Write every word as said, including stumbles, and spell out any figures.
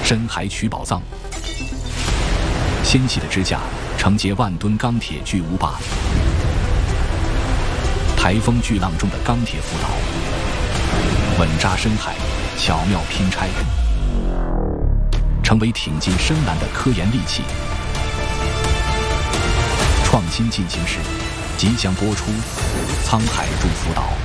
深海取宝藏。纤细的支架承接万吨钢铁巨无霸，台风巨浪中的钢铁浮岛，稳扎深海，巧妙拼拆，成为挺进深蓝的科研利器。创新进行时，即将播出《沧海入浮岛》。